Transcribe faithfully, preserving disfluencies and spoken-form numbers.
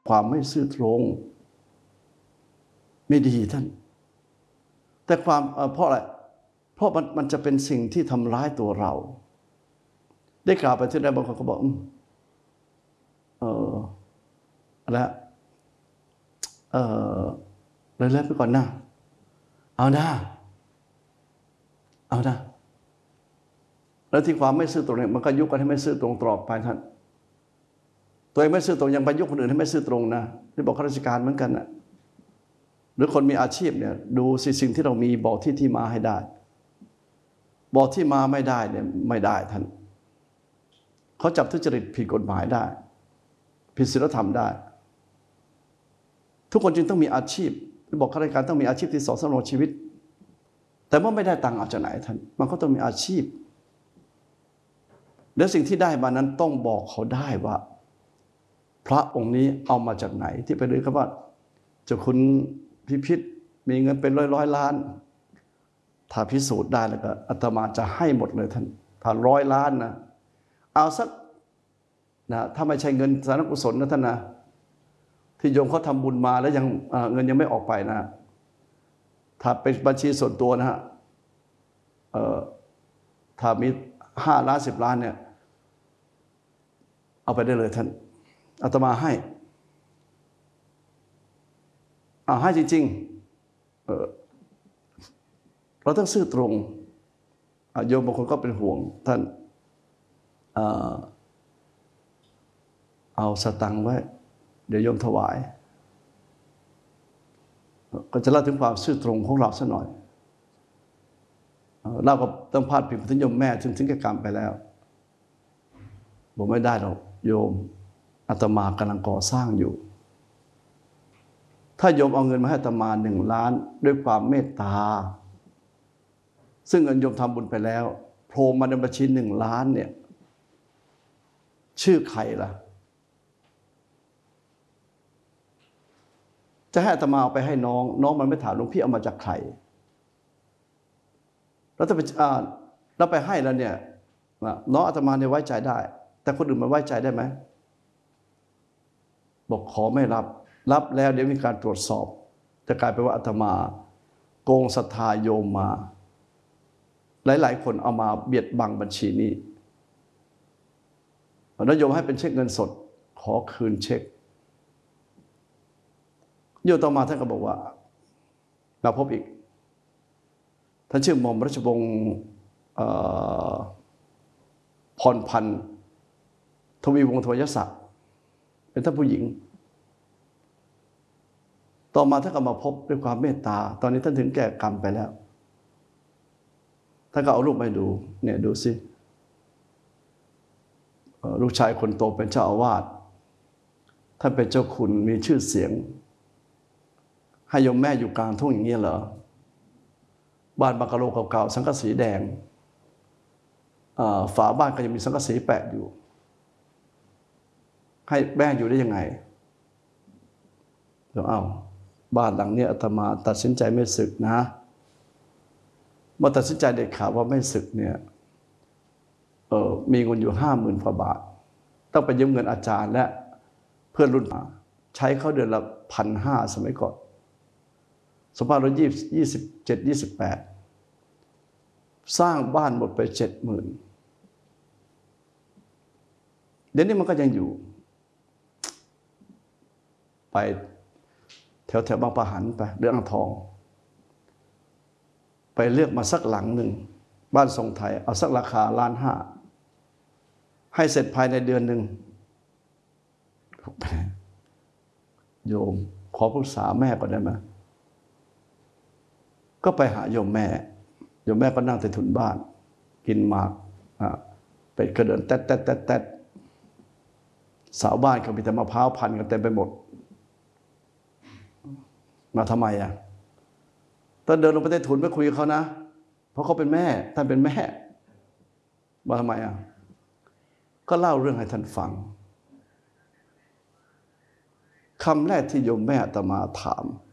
ความไม่ซื่อตรงไม่ดีท่านแต่ความเพราะอะไรเพราะมันมันจะเป็นสิ่งที่ทำร้ายตัวเราได้กล่าวไปที่ใดบางคนก็บอกเอออะไรเออเลยเลิกไปก่อนนะเอานะเอานะแล้วที่ความไม่ซื่อตรงเนี่ยมันก็ยุกันให้ไม่ซื่อตรงตลอดไปท่านตัวเองไม่ซื่อตรงยังไปยุคนอื่นให้ไม่ซื่อตรงนะที่บอกข้าราชการเหมือนกันนะหรือคนมีอาชีพเนี่ยดูสิ่งที่เรามีบอกที่ที่มาให้ได้บอกที่มาไม่ได้เนี่ยไม่ได้ท่านเขาจับทุจริตผิดกฎหมายได้ผิดศีลธรรมได้ทุกคนจึงต้องมีอาชีพบอกข้าราชการต้องมีอาชีพที่สองสำรองชีวิตแต่เมื่อไม่ได้ตังค์เอาจากไหนท่านมันก็ต้องมีอาชีพและสิ่งที่ได้มานั้นต้องบอกเขาได้ว่าพระองค์นี้เอามาจากไหนที่ไปเลยครับว่าเจ้าคุณพิพิธมีเงินเป็นร้อยร้อยล้านถ้าพิสูจน์ได้แล้วก็อาตมาจะให้หมดเลยท่านถ้าร้อยล้านนะเอาสักนะถ้าไม่ใช่เงินสาธารณกุศลนะท่านนะที่โยมเขาทำบุญมาแล้วยังเงินยังไม่ออกไปนะถ้าเป็นบัญชีส่วนตัวนะฮะถ้ามีห้าล้านสิบล้านเนี่ยเอาไปได้เลยท่านอาตมาให้เอาให้จริงๆเออเราต้องซื่อตรงโยมบางคนก็เป็นห่วงท่านเออเอาสตังค์ไว้เดี๋ยวโยมถวายก็จะเล่าถึงความซื่อตรงของเราสักหน่อยเราก็ต้องพาดพิงถึงโยมแม่ถึงถึงแก่กรรมไปแล้วบอกไม่ได้หรอกโยมอาตมากำลังก่อสร้างอยู่ถ้าโยมเอาเงินมาให้อาตมาหนึ่งล้านด้วยความเมตตาซึ่งเงินโยมทำบุญไปแล้วโผล่มาในบัญชีหนึ่งล้านเนี่ยชื่อใครล่ะจะให้อาตมาเอาไปให้น้องน้องมันไม่ถามหลวงพี่เอามาจากใครแล้วถ้าไปอ่าแล้วไปให้แล้วเนี่ยน้องอาตมาเนี่ยไว้ใจได้แต่คนอื่นมันไว้ใจได้ไหมบอกขอไม่รับรับแล้วเดี๋ยวมีการตรวจสอบจะกลายเป็นว่าอาตมาโกงศรัทธาโยมมาหลายๆคนเอามาเบียดบังบัญชีนี้แล้วโยมให้เป็นเช็คเงินสดขอคืนเช็คโยมต่อมาท่านก็บอกว่ามาพบอีกท่านชื่อหม่อมราชวงศ์พรพันธ์ทวีวงศ์ทวยศักดิ์เป็นท่านผู้หญิงต่อมาท่านก็มาพบด้วยความเมตตาตอนนี้ท่านถึงแก่กรรมไปแล้วท่านก็เอารูปมาดูเนี่ยดูสิลูกชายคนโตเป็นเจ้าอาวาสท่านเป็นเจ้าคุณมีชื่อเสียงให้โยมแม่อยู่กลางทุ่งอย่างนี้เหรอบ้านบังกะโลเก่าๆสังกะสีแดงฝาบ้านก็ยังมีสังกะสีแปะอยู่ให้แม่อยู่ได้ยังไงเดี๋ยวเอาบ้านหลังนี้อาตมาตัดสินใจไม่สึกนะเมื่อตัดสินใจเด็ดขาดว่าไม่สึกเนี่ยเออมีเงินอยู่ห้าหมื่นกว่าบาทต้องไปยืมเงินอาจารย์และเพื่อนรุ่นมาใช้เขาเดือนละพันห้าสมัยก่อนสองพันร้อยยี่สิบเจ็ดยี่สิบแปดสร้างบ้านหมดไปเจ็ดหมื่นเดี๋ยวนี้มันก็ยังอยู่ไปแถวแถวบางปะหันไปเรื่องอ่างทองไปเลือกมาสักหลังหนึ่งบ้านทรงไทยเอาสักราคาล้านห้าให้เสร็จภายในเดือนหนึ่งโยมขอปรึกษาแม่ก่อนได้ไหมก็ไปหาโยมแม่โยมแม่ก็นั่งใต้ถุนบ้านกินหมากเป็ดก็เดินแต๊ดแต๊ดแต๊ดแต๊ดสาวบ้านก็มีแต่มะพร้าวพันกันเต็มไปหมดมาทำไมอ่ะตอนเดินลงไปใต้ถุนไปคุยกับเขานะเพราะเขาเป็นแม่ท่านเป็นแม่มาทำไมอ่ะก็เล่าเรื่องให้ท่านฟังคำแรกที่โยมแม่อาตมาถาม